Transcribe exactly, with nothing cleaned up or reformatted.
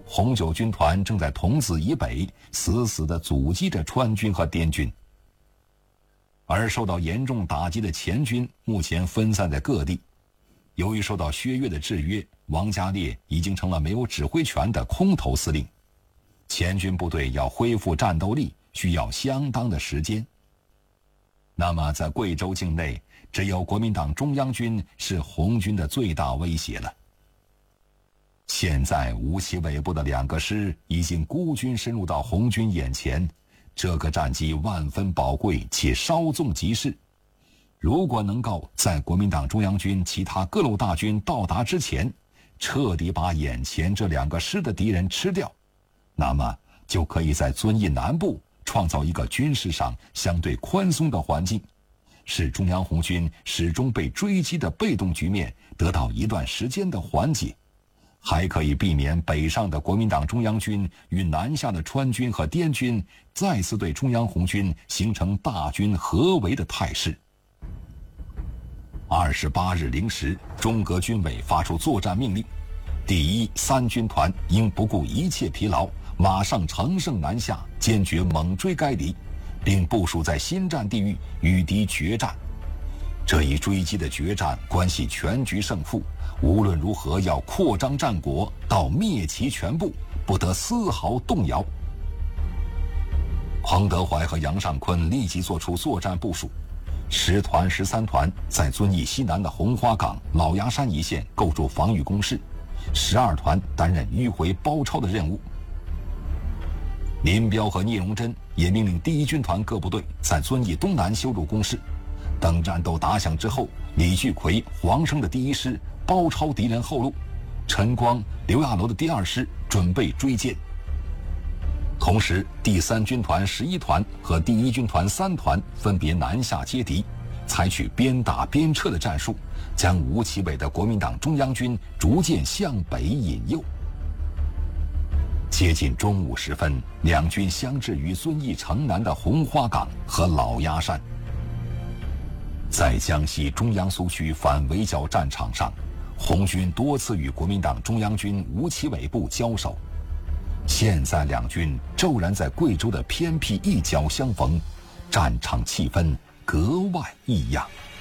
红九军团正在桐梓以北死死地阻击着川军和滇军。而受到严重打击的黔军目前分散在各地，由于受到薛岳的制约，王家烈已经成了没有指挥权的空头司令。黔军部队要恢复战斗力需要相当的时间。那么在贵州境内，只有国民党中央军是红军的最大威胁了。现在吴奇伟部的两个师已经孤军深入到红军眼前，这个战机万分宝贵且稍纵即逝。如果能够在国民党中央军其他各路大军到达之前，彻底把眼前这两个师的敌人吃掉，那么就可以在遵义南部创造一个军事上相对宽松的环境，使中央红军始终被追击的被动局面得到一段时间的缓解，还可以避免北上的国民党中央军与南下的川军和滇军再次对中央红军形成大军合围的态势。二十八日零时，中革军委发出作战命令，第一、三军团应不顾一切疲劳，马上乘胜南下，坚决猛追该敌，并部署在新战地域与敌决战。这一追击的决战关系全局胜负，无论如何要扩张战果到灭其全部，不得丝毫动摇。彭德怀和杨尚昆立即做出作战部署，十团、十三团在遵义西南的红花岗、老鸭山一线构筑防御工事，十二团担任迂回包抄的任务。林彪和聂荣臻也命令第一军团各部队在遵义东南修筑工事。等战斗打响之后，李聚奎、黄生的第一师包抄敌人后路，陈光、刘亚楼的第二师准备追歼。同时，第三军团十一团和第一军团三团分别南下接敌，采取边打边撤的战术，将吴奇伟的国民党中央军逐渐向北引诱。接近中午时分，两军相至于遵义城南的红花岗和老鸭山。在江西中央苏区反围剿战场上，红军多次与国民党中央军吴奇伟部交手。现在两军骤然在贵州的偏僻一角相逢，战场气氛格外异样。